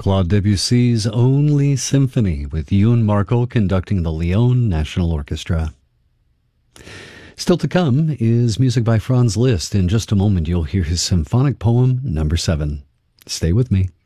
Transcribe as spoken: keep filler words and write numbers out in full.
Claude Debussy's Only Symphony, with Ewan Markle conducting the Lyon National Orchestra. Still to come is music by Franz Liszt. In just a moment, you'll hear his symphonic poem number seven. Stay with me.